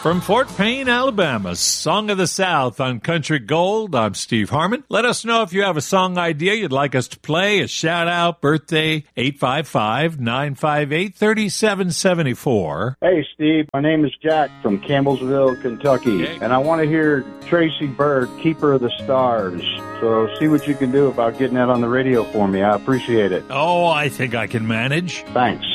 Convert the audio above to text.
From Fort Payne, Alabama, Song of the South on Country Gold. I'm Steve Harmon. Let us know if you have a song idea you'd like us to play, a shout-out, birthday, 855-958-3774. Hey, Steve. My name is Jack from Campbellsville, Kentucky, and I want to hear Tracy Byrd, Keeper of the Stars. So see what you can do about getting that on the radio for me. I appreciate it. Oh, I think I can manage. Thanks.